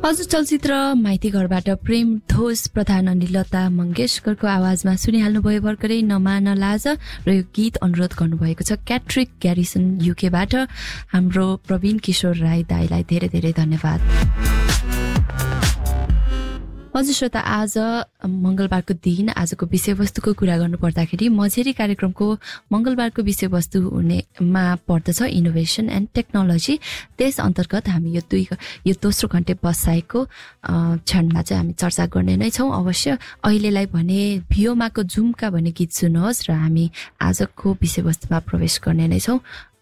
हजुर चलचित्र माइती घरबाट प्रेम धोज प्रधान अनि लता मंगेशकरको आवाजमा सुनिहाल्नुभयो भर्खरै नमान लाज र यो गीत अनुरोध गर्नुभएको छ क्याट्रिक ग्यारिसन युकेबाट। हाम्रो प्रवीण किशोर राई दाईलाई धेरै धेरै धन्यवाद। हजुर श्रोता, आज मंगलबारको दिन आजको विषयवस्तुको कुरा गर्नु पर्दाखेरि मझेरी कार्यक्रमको मंगलबारको विषयवस्तु हुनेमा पर्दछ इनोभेसन एन्ड टेक्नोलोजी। त्यस अन्तर्गत हामी यो दोस्रो घण्टे बसाइको क्षणमा चाहिँ हामी चर्चा गर्ने नै छौँ अवश्य। अहिलेलाई भने भियोमाको झुम्का भन्ने गीत सुन्नुहोस् र हामी आजको विषयवस्तुमा प्रवेश गर्ने नै छौँ।